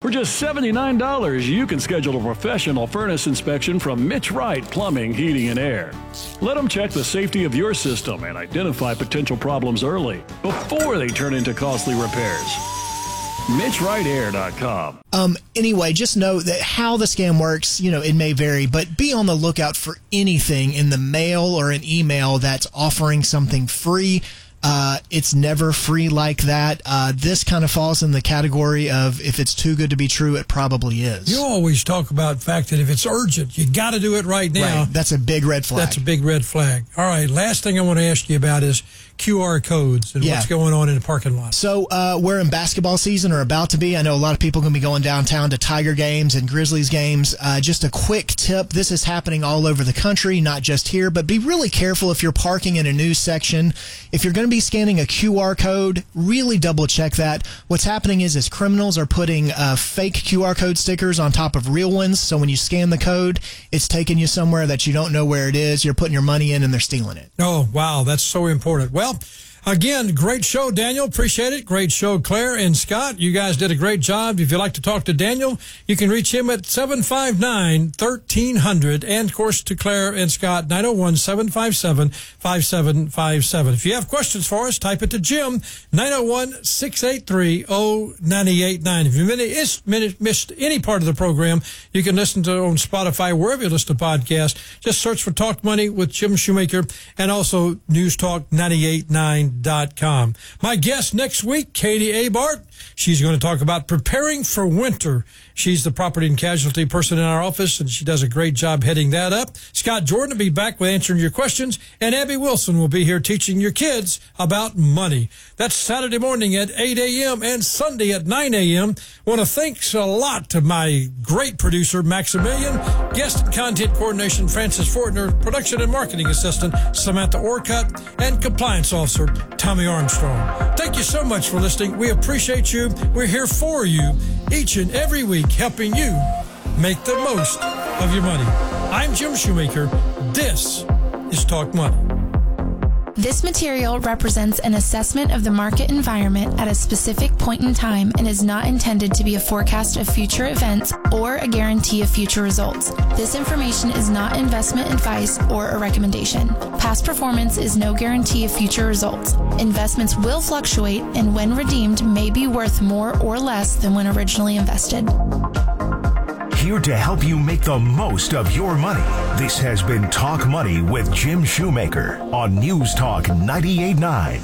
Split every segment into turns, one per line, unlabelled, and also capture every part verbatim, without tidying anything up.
For just seventy-nine dollars, you can schedule a professional furnace inspection from Mitch Wright Plumbing, Heating, and Air. Let them check the safety of your system and identify potential problems early before they turn into costly repairs. Mitch Wright Air dot com.
Um, anyway, just know that how the scam works, you know, it may vary, but be on the lookout for anything in the mail or an email that's offering something free. Uh, it's never free like that. Uh, this kind of falls in the category of if it's too good to be true, it probably is.
You always talk about the fact that if it's urgent, you got to do it right now.
Right. That's a big red flag.
That's a big red flag. All right. Last thing I want to ask you about is Q R codes and yeah. what's going on in the parking lot.
So uh, we're in basketball season or about to be. I know a lot of people are going to be going downtown to Tiger games and Grizzlies games. Uh, just a quick tip. This is happening all over the country, not just here, but be really careful if you're parking in a news section. If you're going to be scanning a Q R code, really double check that. What's happening is, is criminals are putting uh, fake Q R code stickers on top of real ones. So when you scan the code, it's taking you somewhere that you don't know where it is. You're putting your money in and they're stealing it.
Oh, wow. That's so important. Well, again, great show, Daniel. Appreciate it. Great show, Claire and Scott. You guys did a great job. If you'd like to talk to Daniel, you can reach him at seven five nine, one three zero zero. And, of course, to Claire and Scott, nine oh one, seven five seven, five seven five seven. If you have questions for us, type it to Jim, nine oh one, six eight three, oh nine eight nine. If you missed any part of the program, you can listen to it on Spotify, wherever you listen to podcasts. Just search for Talk Money with Jim Shoemaker and also News Talk ninety-eight nine dot com. My guest next week, Katie Abart. She's going to talk about preparing for winter. She's the property and casualty person in our office, and she does a great job heading that up. Scott Jordan will be back with answering your questions, and Abby Wilson will be here teaching your kids about money. That's Saturday morning at eight a.m. and Sunday at nine a.m. Want to thanks a lot to my great producer, Maximilian, guest and content coordination, Francis Fortner, production and marketing assistant, Samantha Orcutt, and compliance officer, Tommy Armstrong. Thank you so much for listening. We appreciate you. We're here for you each and every week, helping you make the most of your money. I'm Jim Shoemaker. This is Talk Money.
This material represents an assessment of the market environment at a specific point in time and is not intended to be a forecast of future events or a guarantee of future results. This information is not investment advice or a recommendation. Past performance is no guarantee of future results. Investments will fluctuate and when redeemed may be worth more or less than when originally invested.
Here to help you make the most of your money. This has been Talk Money with Jim Shoemaker on News Talk ninety-eight point nine.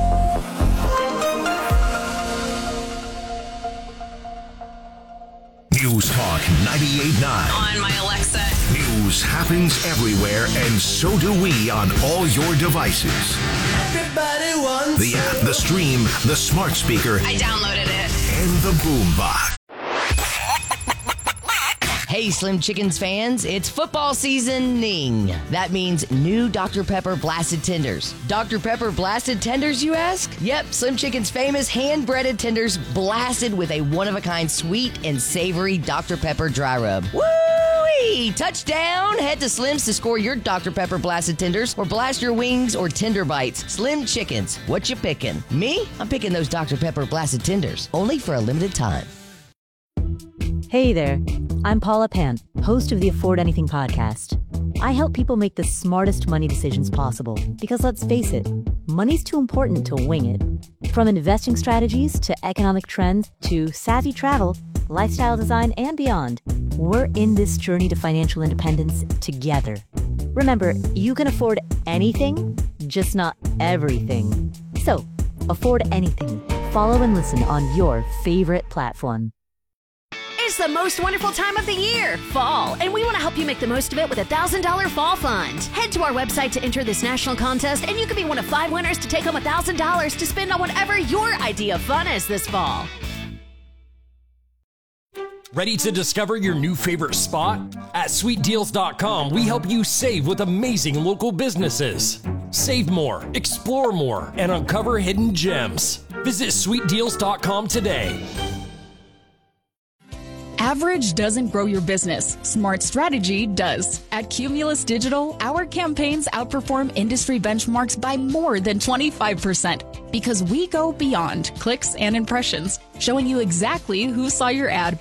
News Talk ninety-eight point nine.
On my Alexa.
News happens everywhere, and so do we on all your devices.
Everybody wants
the app, the stream, the smart speaker.
I downloaded it.
And the boom box.
Hey, Slim Chickens fans, it's football seasoning. That means new Doctor Pepper Blasted Tenders. Doctor Pepper Blasted Tenders, you ask? Yep, Slim Chicken's famous hand-breaded tenders blasted with a one-of-a-kind sweet and savory Doctor Pepper dry rub. Woo-wee! Touchdown! Head to Slim's to score your Doctor Pepper Blasted Tenders or blast your wings or tender bites. Slim Chickens, what you picking? Me? I'm picking those Doctor Pepper Blasted Tenders, only for a limited time.
Hey there, I'm Paula Pant, host of the Afford Anything podcast. I help people make the smartest money decisions possible because let's face it, money's too important to wing it. From investing strategies to economic trends to savvy travel, lifestyle design, and beyond, we're in this journey to financial independence together. Remember, you can afford anything, just not everything. So, afford anything. Follow and listen on your favorite platform.
It's the most wonderful time of the year, fall, and we want to help you make the most of it with a one thousand dollars Fall Fund. Head to our website to enter this national contest, and you could be one of five winners to take home one thousand dollars to spend on whatever your idea of fun is this fall.
Ready to discover your new favorite spot? At sweet deals dot com, we help you save with amazing local businesses. Save more, explore more, and uncover hidden gems. Visit sweet deals dot com today.
Average doesn't grow your business. Smart strategy does. At Cumulus Digital, our campaigns outperform industry benchmarks by more than twenty-five percent because we go beyond clicks and impressions, showing you exactly who saw your ad